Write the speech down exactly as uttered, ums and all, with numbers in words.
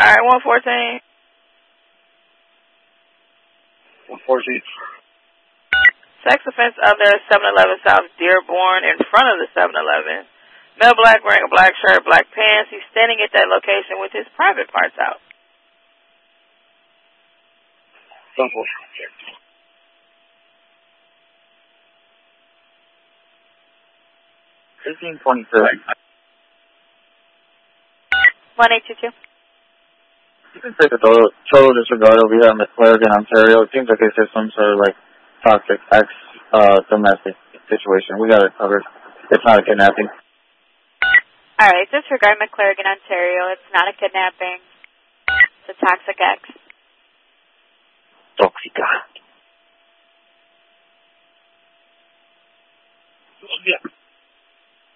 right, one fourteen. one fourteen. Sex offense other seven eleven South Dearborn in front of the seven eleven. Male black wearing a black shirt, black pants. He's standing at that location with his private parts out. Simple. eighteen twenty-two. one eight two two. You can take a total, total disregard over here in McClurgan, Ontario. It seems like it's just some sort of like toxic ex uh, domestic situation. We got it covered. It's not a kidnapping. All right, disregard McClurgan, Ontario. It's not a kidnapping. It's a toxic ex. Toxica. Yeah.